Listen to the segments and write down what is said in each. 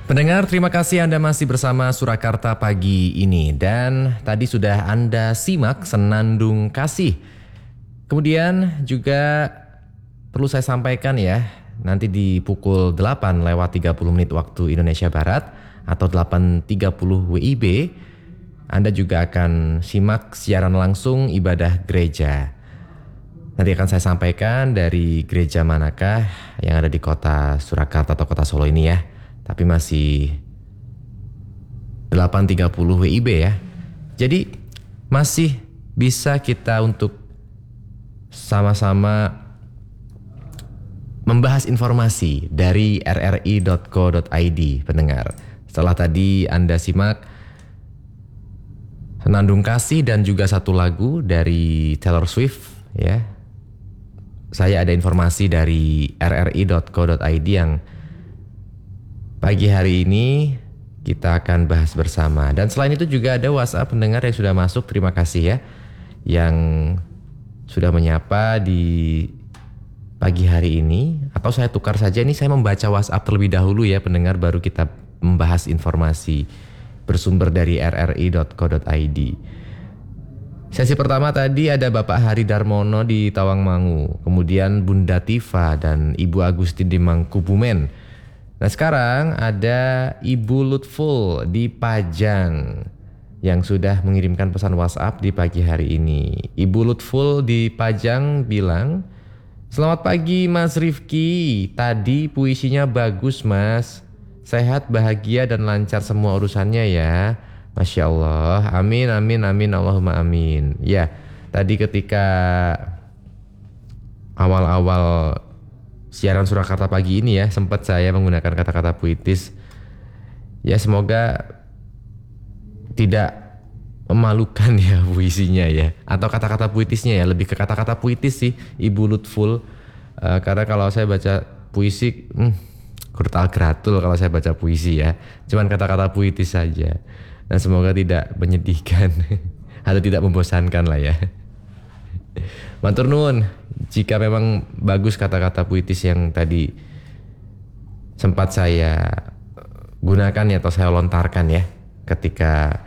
Pendengar, terima kasih Anda masih bersama Surakarta pagi ini. Dan tadi sudah Anda simak Senandung Kasih. Kemudian juga perlu saya sampaikan ya, nanti di pukul 8 lewat 30 menit waktu Indonesia Barat atau 8.30 WIB, Anda juga akan simak siaran langsung ibadah gereja. Nanti akan saya sampaikan dari gereja manakah yang ada di kota Surakarta atau kota Solo ini ya. Tapi masih 8.30 WIB ya. Jadi masih bisa kita untuk sama-sama membahas informasi dari rri.co.id pendengar. Setelah tadi Anda simak Senandung Kasih dan juga satu lagu dari Taylor Swift ya. Saya ada informasi dari rri.co.id yang pagi hari ini kita akan bahas bersama. Dan selain itu juga ada WhatsApp pendengar yang sudah masuk. Terima kasih ya yang sudah menyapa di pagi hari ini. Atau saya tukar saja, ini saya membaca WhatsApp terlebih dahulu ya pendengar, baru kita membahas informasi bersumber dari rri.co.id. Sesi pertama tadi ada Bapak Hari Darmono di Tawangmangu, kemudian Bunda Tifa dan Ibu Agustin di Mangkubumen. Nah sekarang ada Ibu Lutful di Pajang yang sudah mengirimkan pesan WhatsApp di pagi hari ini. Ibu Lutful di Pajang bilang, "Selamat pagi Mas Rifki, tadi puisinya bagus Mas. Sehat, bahagia dan lancar semua urusannya ya. Masya Allah, amin, amin, amin, Allahumma amin." Ya, tadi ketika awal-awal siaran Surakarta pagi ini ya, sempat saya menggunakan kata-kata puitis. Ya semoga tidak memalukan ya puisinya ya, atau kata-kata puitisnya ya, lebih ke kata-kata puitis sih Ibu Lutful. Karena kalau saya baca puisi, kurtal gratul kalau saya baca puisi ya, cuman kata-kata puitis saja. Dan semoga tidak menyedihkan atau tidak membosankan lah ya. Matur nuwun, jika memang bagus kata-kata puitis yang tadi sempat saya gunakan ya, atau saya lontarkan ya ketika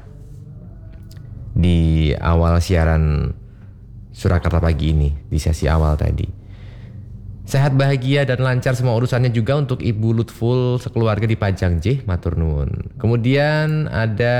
di awal siaran Surakarta pagi ini, di sesi awal tadi. Sehat, bahagia dan lancar semua urusannya juga untuk Ibu Lutful sekeluarga di Pajang J, matur nuwun. Kemudian ada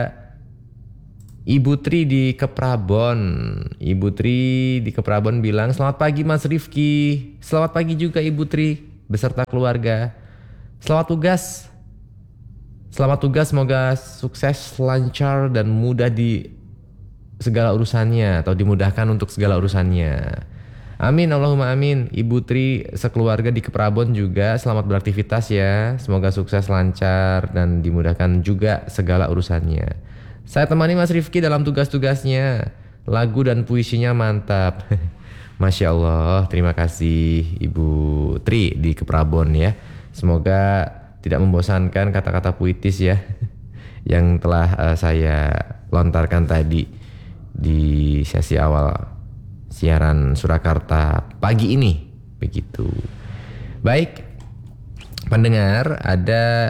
Ibu Tri di Keprabon. Ibu Tri di Keprabon bilang, "Selamat pagi Mas Rifki." Selamat pagi juga Ibu Tri beserta keluarga. Selamat tugas. Selamat tugas, semoga sukses, lancar dan mudah di segala urusannya, atau dimudahkan untuk segala urusannya. Amin, Allahumma amin. Ibu Tri sekeluarga di Keprabon juga selamat beraktivitas ya. Semoga sukses, lancar dan dimudahkan juga segala urusannya. Saya temani Mas Rifki dalam tugas-tugasnya. Lagu dan puisinya mantap. Masya Allah, terima kasih Ibu Tri di Keprabon ya. Semoga tidak membosankan kata-kata puitis ya yang telah saya lontarkan tadi di sesi awal siaran Surakarta pagi ini. Begitu. Baik, pendengar, ada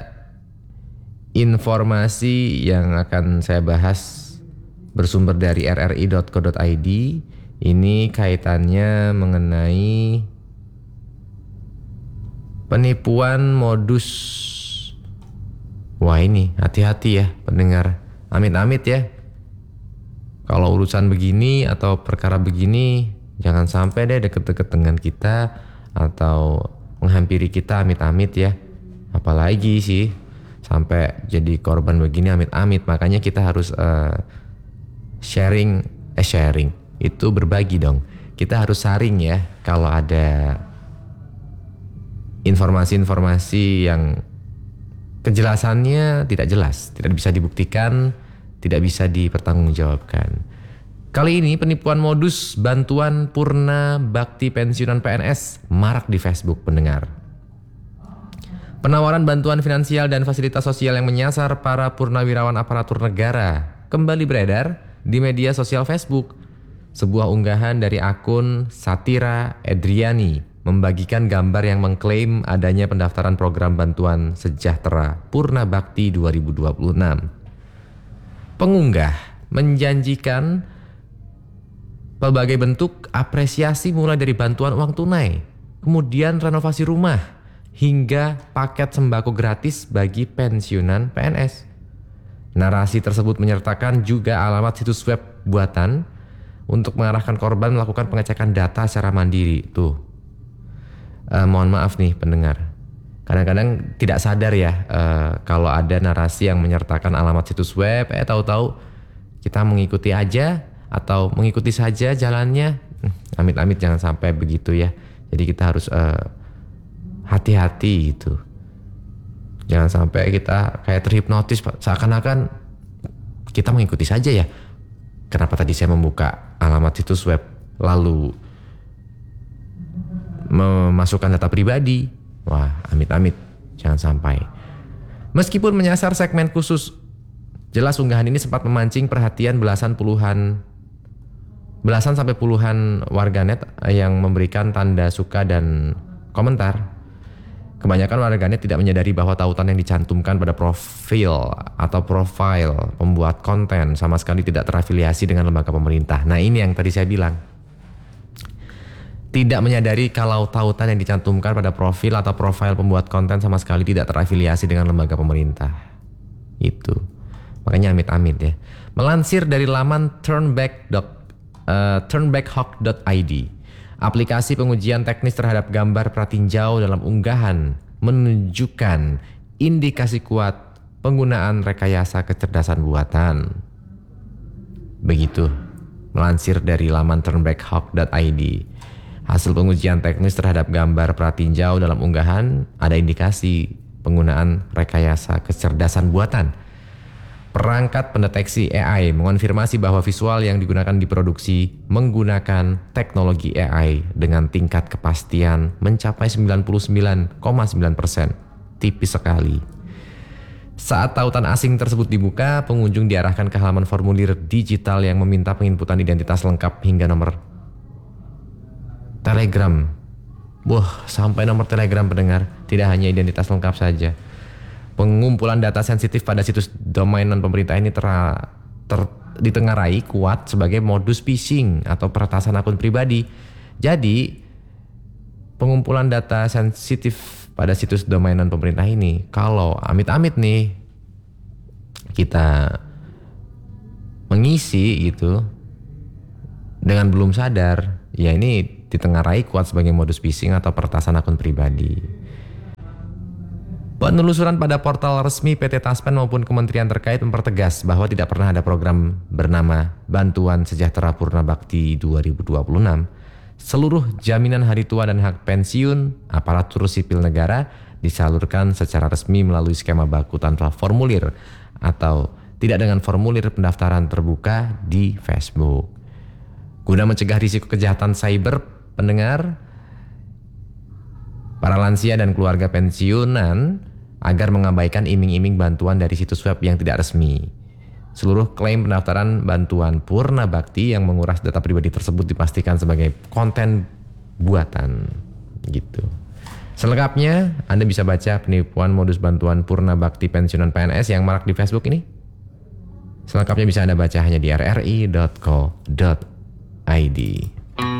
informasi yang akan saya bahas bersumber dari rri.co.id. Ini kaitannya mengenai penipuan modus. Wah ini hati-hati ya pendengar, amit-amit ya. Kalau urusan begini atau perkara begini, jangan sampai deh deket-deket dengan kita atau menghampiri kita, amit-amit ya. Apalagi sih sampai jadi korban begini, amit-amit. Makanya kita harus sharing itu berbagi dong. Kita harus saring ya kalau ada informasi-informasi yang kejelasannya tidak jelas, tidak bisa dibuktikan, tidak bisa dipertanggungjawabkan. Kali ini penipuan modus bantuan purna bakti pensiunan PNS marak di Facebook pendengar. Penawaran bantuan finansial dan fasilitas sosial yang menyasar para purnawirawan aparatur negara kembali beredar di media sosial Facebook. Sebuah unggahan dari akun Satira Edriani membagikan gambar yang mengklaim adanya pendaftaran program bantuan sejahtera Purna Bakti 2026. Pengunggah menjanjikan berbagai bentuk apresiasi mulai dari bantuan uang tunai, kemudian renovasi rumah, hingga paket sembako gratis bagi pensiunan PNS. Narasi tersebut menyertakan juga alamat situs web buatan untuk mengarahkan korban melakukan pengecekan data secara mandiri. Mohon maaf nih pendengar, kadang-kadang tidak sadar ya kalau ada narasi yang menyertakan alamat situs web, tahu-tahu kita mengikuti aja atau mengikuti saja jalannya. Amit-amit jangan sampai begitu ya. Jadi kita harus hati-hati gitu. Jangan sampai kita kayak terhipnotis, seakan-akan kita mengikuti saja ya. Kenapa tadi saya membuka alamat situs web lalu memasukkan data pribadi? Wah, amit-amit jangan sampai. Meskipun menyasar segmen khusus, jelas unggahan ini sempat memancing perhatian belasan sampai puluhan warganet yang memberikan tanda suka dan komentar. Kebanyakan warganet tidak menyadari bahwa tautan yang dicantumkan pada profil pembuat konten sama sekali tidak terafiliasi dengan lembaga pemerintah. Nah, ini yang tadi saya bilang. Tidak menyadari kalau tautan yang dicantumkan pada profil atau profil pembuat konten sama sekali tidak terafiliasi dengan lembaga pemerintah. Itu. Makanya amit-amit ya. Melansir dari laman turnbackhawk.id, aplikasi pengujian teknis terhadap gambar pratinjau dalam unggahan menunjukkan indikasi kuat penggunaan rekayasa kecerdasan buatan. Begitu. Melansir dari laman turnbackhawk.id. Hasil pengujian teknis terhadap gambar pratinjau dalam unggahan ada indikasi penggunaan rekayasa kecerdasan buatan. Perangkat pendeteksi AI mengonfirmasi bahwa visual yang digunakan diproduksi menggunakan teknologi AI dengan tingkat kepastian mencapai 99,9%. Tipis sekali. Saat tautan asing tersebut dibuka, pengunjung diarahkan ke halaman formulir digital yang meminta penginputan identitas lengkap hingga nomor Telegram. Sampai nomor Telegram pendengar. Tidak hanya identitas lengkap saja. Pengumpulan data sensitif pada situs domainan pemerintah ini ditengarai kuat sebagai modus phishing atau peretasan akun pribadi. Jadi, pengumpulan data sensitif pada situs domainan pemerintah ini, kalau amit-amit nih kita mengisi gitu dengan belum sadar, ya ini ditengarai kuat sebagai modus phishing atau peretasan akun pribadi. Penelusuran pada portal resmi PT Taspen maupun kementerian terkait mempertegas bahwa tidak pernah ada program bernama Bantuan Sejahtera Purna Bakti 2026. Seluruh jaminan hari tua dan hak pensiun aparatur sipil negara disalurkan secara resmi melalui skema baku tanpa formulir atau tidak dengan formulir pendaftaran terbuka di Facebook. Guna mencegah risiko kejahatan cyber, pendengar, para lansia dan keluarga pensiunan agar mengabaikan iming-iming bantuan dari situs web yang tidak resmi. Seluruh klaim pendaftaran bantuan Purna Bakti yang menguras data pribadi tersebut dipastikan sebagai konten buatan. Gitu. Selengkapnya, Anda bisa baca penipuan modus bantuan Purna Bakti pensiunan PNS yang marak di Facebook ini. Selengkapnya bisa Anda baca hanya di rri.co.id.